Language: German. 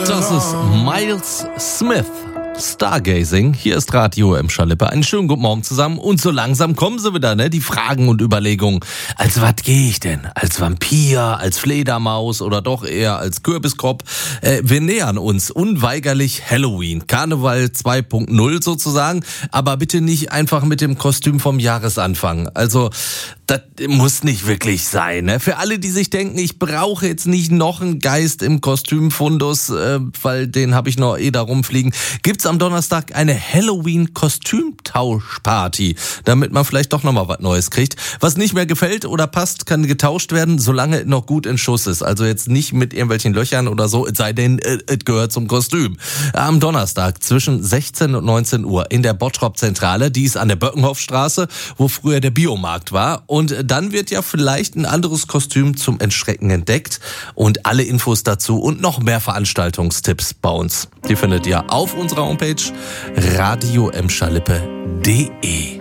Das ist Miles Smith. Stargazing. Hier ist Radio Emscher-Lippe. Einen schönen guten Morgen zusammen. Und so langsam kommen sie wieder, die Fragen und Überlegungen. Als was gehe ich denn? Als Vampir, als Fledermaus oder doch eher als Kürbiskopf? Wir nähern uns unweigerlich Halloween. Karneval 2.0 sozusagen. Aber bitte nicht einfach mit dem Kostüm vom Jahresanfang. Also, das muss nicht wirklich sein. Für alle, die sich denken, ich brauche jetzt nicht noch einen Geist im Kostümfundus, weil den habe ich noch da rumfliegen, gibt's am Donnerstag eine Halloween-Kostümtauschparty, damit man vielleicht doch nochmal was Neues kriegt. Was nicht mehr gefällt oder passt, kann getauscht werden, solange es noch gut in Schuss ist. Also jetzt nicht mit irgendwelchen Löchern oder so, es sei denn, es gehört zum Kostüm. Am Donnerstag zwischen 16 und 19 Uhr in der Bottrop-Zentrale, die ist an der Böckenhofstraße, wo früher der Biomarkt war. Und dann wird ja vielleicht ein anderes Kostüm zum Entschrecken entdeckt. Und alle Infos dazu und noch mehr Veranstaltungstipps bei uns, die findet ihr auf unserer Homepage radioemscherlippe.de.